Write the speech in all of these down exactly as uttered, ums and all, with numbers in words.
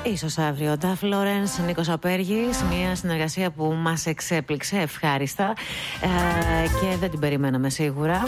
Ίσως αύριο. Νταφ Λόρενς, Νίκος Απέργης. Μια συνεργασία που μας εξέπληξε ευχάριστα ε, και δεν την περιμέναμε σίγουρα.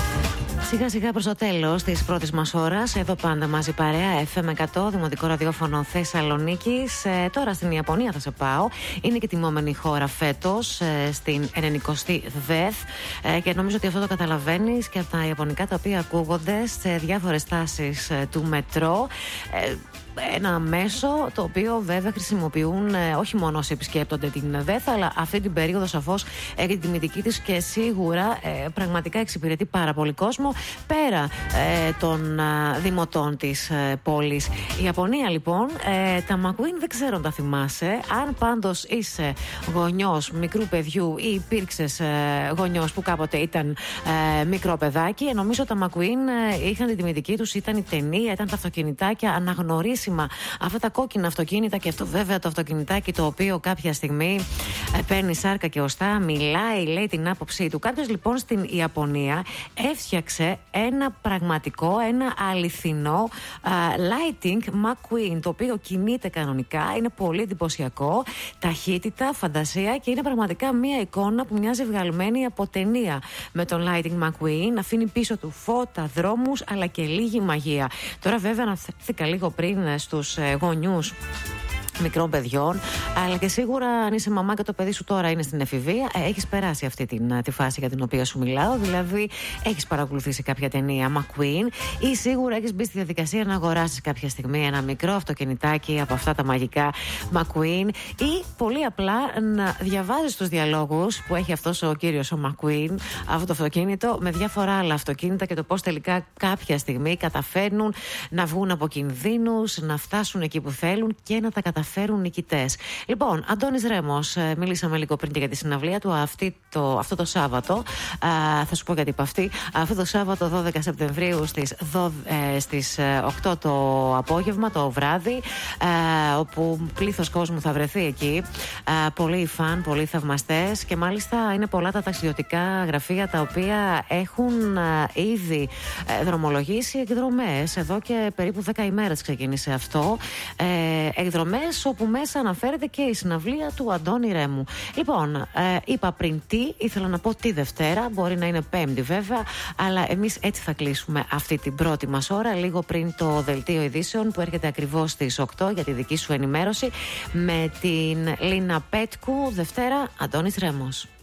Σιγά σιγά προς το τέλος της πρώτης μας ώρας, εδώ πάντα μαζί παρέα, εφ εμ εκατό, Δημοτικό Ραδιόφωνο Θεσσαλονίκης. Ε, τώρα στην Ιαπωνία θα σε πάω. Είναι και τιμόμενη χώρα φέτος, ε, στην ενενηκοστή ΔΕΘ. Ε, και νομίζω ότι αυτό το καταλαβαίνεις και από τα ιαπωνικά τα οποία ακούγονται σε διάφορες στάσεις ε, του μετρό. Ε, Ένα μέσο το οποίο βέβαια χρησιμοποιούν ε, όχι μόνο όσοι επισκέπτονται την ΔΕΘ, αλλά αυτή την περίοδο σαφώς έχει την τιμητική της και σίγουρα ε, πραγματικά εξυπηρετεί πάρα πολύ κόσμο πέρα ε, των ε, δημοτών της ε, πόλης. Η Ιαπωνία λοιπόν, ε, τα McQueen δεν ξέρω αν τα θυμάσαι. Αν πάντως είσαι γονιός μικρού παιδιού ή υπήρξες ε, γονιός που κάποτε ήταν ε, μικρό παιδάκι, ε, νομίζω τα McQueen ε, είχαν την τιμητική τους, ήταν η ταινία, ήταν τα αυτοκινητάκια αναγνωρίσιμα. Αυτά τα κόκκινα αυτοκίνητα και αυτό βέβαια το αυτοκινητάκι το οποίο κάποια στιγμή παίρνει σάρκα και οστά, μιλάει, λέει την άποψή του. Κάποιος λοιπόν στην Ιαπωνία έφτιαξε ένα πραγματικό, ένα αληθινό uh, lighting McQueen, το οποίο κινείται κανονικά, είναι πολύ εντυπωσιακό, ταχύτητα, φαντασία και είναι πραγματικά μια εικόνα που μοιάζει βγαλμένη από ταινία με τον lighting McQueen. Αφήνει πίσω του φώτα, δρόμους αλλά και λίγη μαγεία. Τώρα βέβαια αναφέρθηκα λίγο πριν στους γονιούς μικρών παιδιών, αλλά και σίγουρα αν είσαι μαμά και το παιδί σου τώρα είναι στην εφηβεία, ε, έχεις περάσει αυτή την, τη φάση για την οποία σου μιλάω. Δηλαδή, έχεις παρακολουθήσει κάποια ταινία McQueen ή σίγουρα έχεις μπει στη διαδικασία να αγοράσεις κάποια στιγμή ένα μικρό αυτοκινητάκι από αυτά τα μαγικά McQueen, ή πολύ απλά να διαβάζεις τους διαλόγους που έχει αυτός ο κύριος ο McQueen, αυτό το αυτοκίνητο, με διάφορα άλλα αυτοκίνητα και το πώς τελικά κάποια στιγμή καταφέρνουν να βγουν από κινδύνους, να φτάσουν εκεί που θέλουν και να τα καταφέρουν. Φέρουν νικητές. Λοιπόν, Αντώνης Ρέμος, ε, μιλήσαμε λίγο πριν και για τη συναυλία του αυτή το, αυτό το Σάββατο. Α, θα σου πω γιατί είπα αυτή. Αυτό το Σάββατο δώδεκα Σεπτεμβρίου στις, δω, ε, στις οκτώ το απόγευμα, το βράδυ, ε, όπου πλήθος κόσμου θα βρεθεί εκεί. Ε, πολλοί φαν, πολλοί θαυμαστές και μάλιστα είναι πολλά τα ταξιδιωτικά γραφεία τα οποία έχουν ε, ήδη ε, δρομολογήσει εκδρομές. Εδώ και περίπου δέκα ημέρες ξεκίνησε αυτό. Ε, εκδρομές όπου μέσα αναφέρεται και η συναυλία του Αντώνη Ρέμου. Λοιπόν, ε, είπα πριν τι, ήθελα να πω τη Δευτέρα, μπορεί να είναι Πέμπτη βέβαια, αλλά εμείς έτσι θα κλείσουμε αυτή την πρώτη μας ώρα, λίγο πριν το δελτίο ειδήσεων που έρχεται ακριβώς στις οκτώ για τη δική σου ενημέρωση, με την Λίνα Πέτκου. Δευτέρα, Αντώνης Ρέμος.